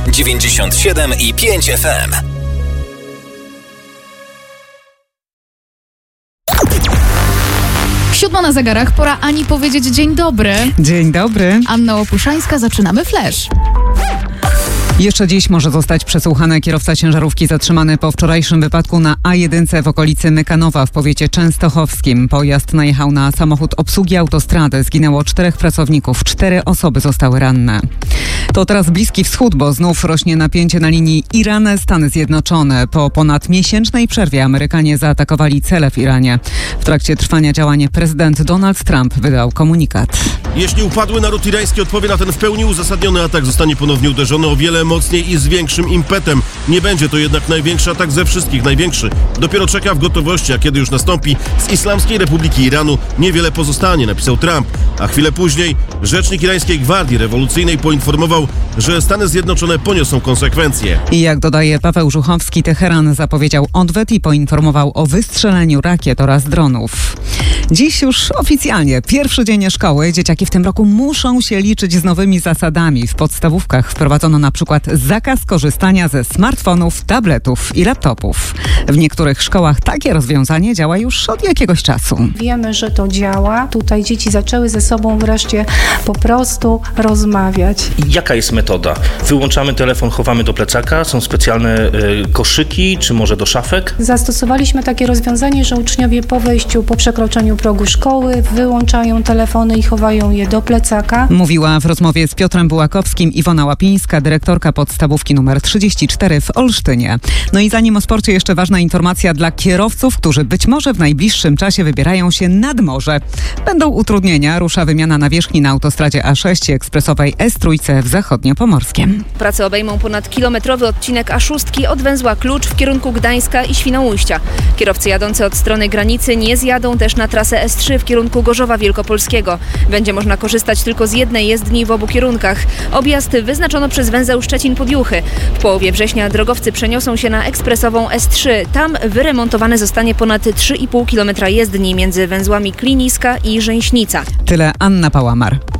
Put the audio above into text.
97,5 FM. Siódma na zegarach, pora Ani powiedzieć dzień dobry. Dzień dobry. Anna Łopuszańska, zaczynamy Flash. Jeszcze dziś może zostać przesłuchany kierowca ciężarówki zatrzymany po wczorajszym wypadku na A1 w okolicy Mykanowa w powiecie częstochowskim. Pojazd najechał na samochód obsługi autostrady. Zginęło 4 pracowników, 4 osoby zostały ranne. To teraz Bliski Wschód, bo znów rośnie napięcie na linii Iran-Stany Zjednoczone. Po ponad miesięcznej przerwie Amerykanie zaatakowali cele w Iranie. W trakcie trwania działań prezydent Donald Trump wydał komunikat. Jeśli upadły naród irański odpowie na ten w pełni uzasadniony atak, zostanie ponownie uderzony o wiele mocniej i z większym impetem. Nie będzie to jednak największy atak ze wszystkich, największy. Dopiero czeka w gotowości, a kiedy już nastąpi, z Islamskiej Republiki Iranu niewiele pozostanie, napisał Trump. A chwilę później rzecznik irańskiej gwardii rewolucyjnej poinformował, że Stany Zjednoczone poniosą konsekwencje. I jak dodaje Paweł Żuchowski, Teheran zapowiedział odwet i poinformował o wystrzeleniu rakiet oraz dronów. Dziś już oficjalnie pierwszy dzień szkoły. Dzieciaki w tym roku muszą się liczyć z nowymi zasadami. W podstawówkach wprowadzono na przykład zakaz korzystania ze smartfonów, tabletów i laptopów. W niektórych szkołach takie rozwiązanie działa już od jakiegoś czasu. Wiemy, że to działa. Tutaj dzieci zaczęły ze sobą wreszcie po prostu rozmawiać. Jaka jest metoda? Wyłączamy telefon, chowamy do plecaka, są specjalne koszyki, czy może do szafek? Zastosowaliśmy takie rozwiązanie, że uczniowie po wejściu, po przekroczeniu progu szkoły wyłączają telefony i chowają je do plecaka. Mówiła w rozmowie z Piotrem Bułakowskim Iwona Łapińska, dyrektorka podstawówki nr 34 w Olsztynie. No i zanim o sporcie, jeszcze ważna informacja dla kierowców, którzy być może w najbliższym czasie wybierają się nad morze. Będą utrudnienia. Rusza wymiana nawierzchni na autostradzie A6 ekspresowej S3 w Zachodniopomorskiem. Prace obejmą ponad kilometrowy odcinek A6 od węzła Klucz w kierunku Gdańska i Świnoujścia. Kierowcy jadący od strony granicy nie zjadą też na trasę S3 w kierunku Gorzowa Wielkopolskiego. Będzie można korzystać tylko z jednej jezdni w obu kierunkach. Objazd wyznaczono przez węzeł Szczecin-Podjuchy. W połowie września drogowcy przeniosą się na ekspresową S3. Tam wyremontowane zostanie ponad 3,5 km jezdni między węzłami Kliniska i Rzęśnica. Tyle Anna Pałamar.